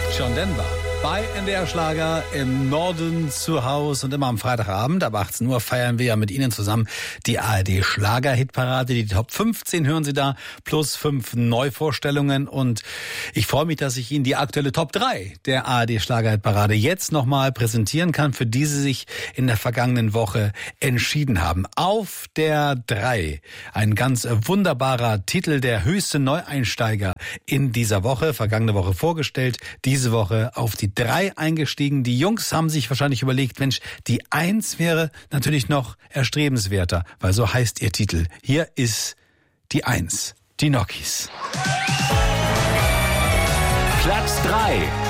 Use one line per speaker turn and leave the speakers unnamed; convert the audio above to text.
John Denver bei NDR Schlager im Norden zu Hause. Und immer am Freitagabend ab 18 Uhr feiern wir ja mit Ihnen zusammen die ARD Schlager-Hitparade. Die Top 15 hören Sie da, plus 5 Neuvorstellungen. Und ich freue mich, dass ich Ihnen die aktuelle Top 3 der ARD Schlager-Hitparade jetzt nochmal präsentieren kann, für die Sie sich in der vergangenen Woche entschieden haben. Auf der 3 ein ganz wunderbarer Titel, der höchste Neueinsteiger in dieser Woche, vergangene Woche vorgestellt, diese Woche auf die 3 eingestiegen. Die Jungs haben sich wahrscheinlich überlegt, Mensch, die 1 wäre natürlich noch erstrebenswerter, weil so heißt ihr Titel. Hier ist die 1, die Nokis.
Platz 3.